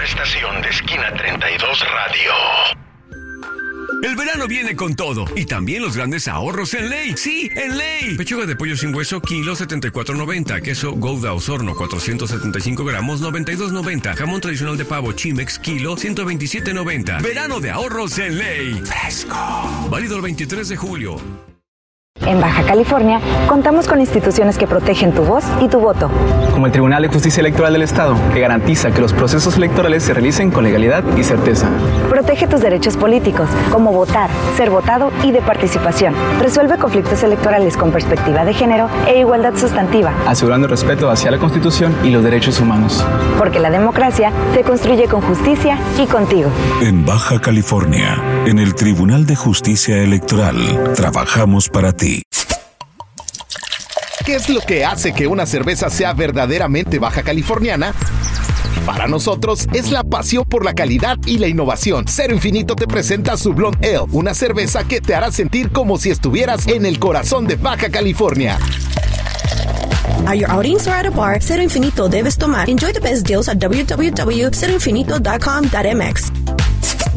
estación de Esquina 32 Radio. El verano viene con todo y también los grandes ahorros en Ley. Sí, en Ley. Pechuga de pollo sin hueso, kilo 74.90. Queso Gouda Osorno, 475 gramos, 92.90. Jamón tradicional de pavo Chimex, kilo 127.90. Verano de ahorros en Ley. Fresco. Válido el 23 de julio. En Baja California, contamos con instituciones que protegen tu voz y tu voto. Como el Tribunal de Justicia Electoral del Estado, que garantiza que los procesos electorales se realicen con legalidad y certeza. Protege tus derechos políticos, como votar, ser votado y de participación. Resuelve conflictos electorales con perspectiva de género e igualdad sustantiva. Asegurando el respeto hacia la Constitución y los derechos humanos. Porque la democracia se construye con justicia y contigo. En Baja California, en el Tribunal de Justicia Electoral, trabajamos para ti. ¿Qué es lo que hace que una cerveza sea verdaderamente baja californiana? Para nosotros es la pasión por la calidad y la innovación. Cero Infinito te presenta su Blonde Ale, una cerveza que te hará sentir como si estuvieras en el corazón de Baja California. Are you outings or at a bar? Cero Infinito debes tomar. Enjoy the best deals at www.ceroinfinito.com.mx.